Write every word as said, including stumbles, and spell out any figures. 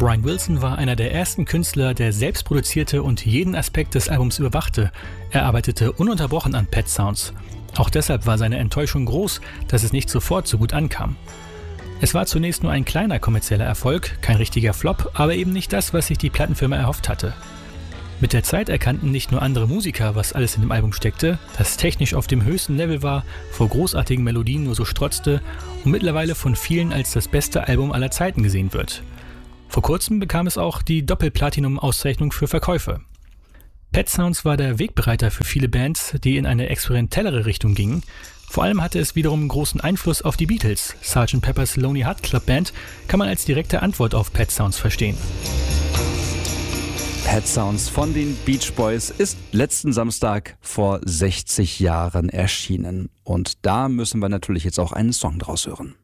Brian Wilson war einer der ersten Künstler, der selbst produzierte und jeden Aspekt des Albums überwachte. Er arbeitete ununterbrochen an Pet Sounds. Auch deshalb war seine Enttäuschung groß, dass es nicht sofort so gut ankam. Es war zunächst nur ein kleiner kommerzieller Erfolg, kein richtiger Flop, aber eben nicht das, was sich die Plattenfirma erhofft hatte. Mit der Zeit erkannten nicht nur andere Musiker, was alles in dem Album steckte, das technisch auf dem höchsten Level war, vor großartigen Melodien nur so strotzte und mittlerweile von vielen als das beste Album aller Zeiten gesehen wird. Vor kurzem bekam es auch die Doppel-Platinum-Auszeichnung für Verkäufe. Pet Sounds war der Wegbereiter für viele Bands, die in eine experimentellere Richtung gingen. Vor allem hatte es wiederum großen Einfluss auf die Beatles. Sergeant Pepper's Lonely Hearts Club Band kann man als direkte Antwort auf Pet Sounds verstehen. Pet Sounds von den Beach Boys ist letzten Samstag vor sechzig Jahren erschienen. Und da müssen wir natürlich jetzt auch einen Song draus hören.